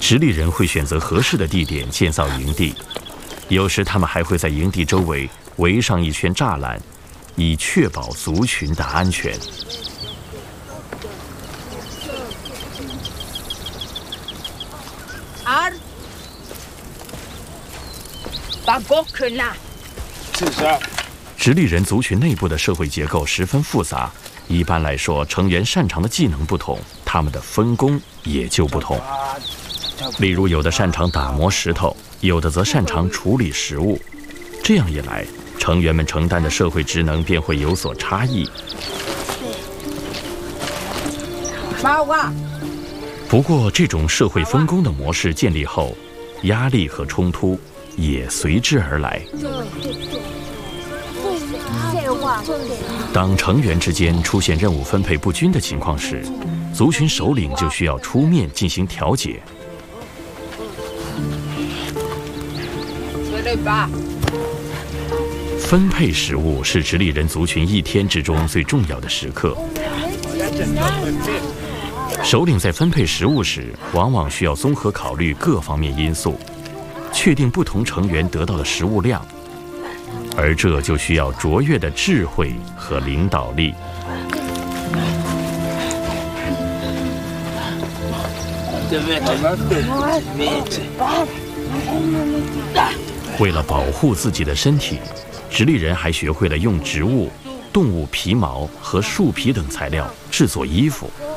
直立人会选择合适的地点建造营地，有时他们还会在营地周围围上一圈栅栏，以确保族群的安全。直立人族群内部的社会结构十分复杂，一般来说，成员擅长的技能不同，他们的分工也就不同。例如，有的擅长打磨石头，有的则擅长处理食物。这样一来，成员们承担的社会职能便会有所差异。不过，这种社会分工的模式建立后，压力和冲突也随之而来。当成员之间出现任务分配不均的情况时，族群首领就需要出面进行调解。分配食物是直立人族群一天之中最重要的时刻。首领在分配食物时，往往需要综合考虑各方面因素，确定不同成员得到的食物量，而这就需要卓越的智慧和领导力。为了保护自己的身体，直立人还学会了用植物、动物皮毛和树皮等材料制作衣服。